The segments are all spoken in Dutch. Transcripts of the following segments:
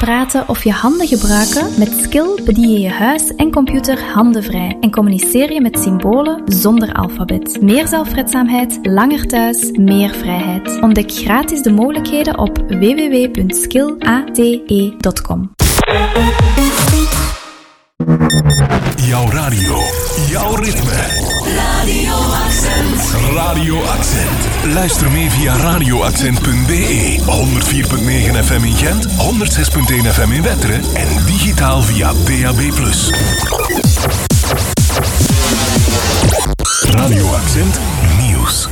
praten of je handen gebruiken, met Skill bedien je je huis en computer handenvrij en communiceer je met symbolen zonder alfabet. Meer zelfredzaamheid, langer thuis, meer vrijheid. Ontdek gratis de mogelijkheden op www.skillate.com. Jouw radio, jouw ritme. Radio Accent. Radio Accent. Luister mee via radioaccent.be. 104.9 FM in Gent, 106.1 FM in Wetteren en digitaal via DAB+. Radio Accent Nieuws.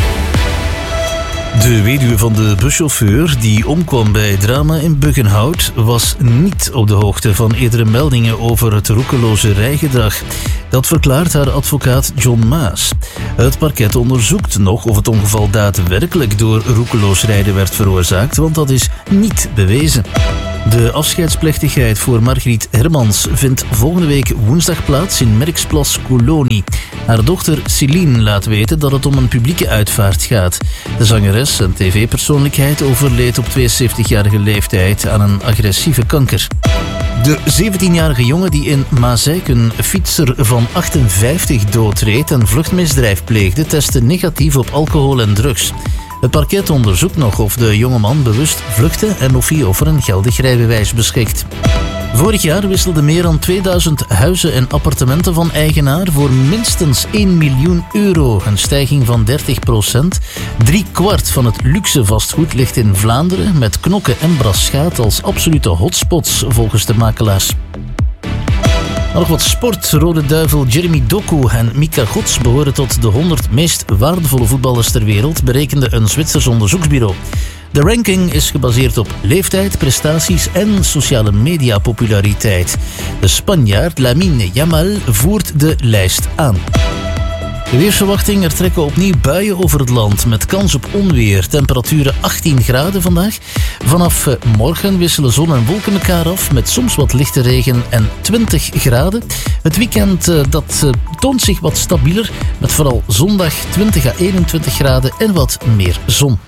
De weduwe van de buschauffeur die omkwam bij drama in Buggenhout was niet op de hoogte van eerdere meldingen over het roekeloze rijgedrag. Dat verklaart haar advocaat John Maas. Het parket onderzoekt nog of het ongeval daadwerkelijk door roekeloos rijden werd veroorzaakt, want dat is niet bewezen. De afscheidsplechtigheid voor Margriet Hermans vindt volgende week woensdag plaats in Merksplas Kolonie. Haar dochter Celine laat weten dat het om een publieke uitvaart gaat. De zangeres en tv-persoonlijkheid overleed op 72-jarige leeftijd aan een agressieve kanker. De 17-jarige jongen die in Mazeik een fietser van 58 doodreed en vluchtmisdrijf pleegde, testte negatief op alcohol en drugs. Het parket onderzoekt nog of de jongeman bewust vluchtte en of hij over een geldig rijbewijs beschikt. Vorig jaar wisselden meer dan 2000 huizen en appartementen van eigenaar voor minstens 1 miljoen euro. Een stijging van 30%. 3/4 van het luxe vastgoed ligt in Vlaanderen, met Knokke en Braschaat als absolute hotspots volgens de makelaars. Nog wat sport. Rode Duivel Jeremy Doku en Mika Gods behoren tot de 100 meest waardevolle voetballers ter wereld, berekende een Zwitsers onderzoeksbureau. De ranking is gebaseerd op leeftijd, prestaties en sociale media populariteit. De Spanjaard Lamine Yamal voert de lijst aan. De weersverwachting: er trekken opnieuw buien over het land met kans op onweer. Temperaturen 18 graden vandaag. Vanaf morgen wisselen zon en wolken elkaar af met soms wat lichte regen en 20 graden. Het weekend toont zich wat stabieler met vooral zondag 20 à 21 graden en wat meer zon.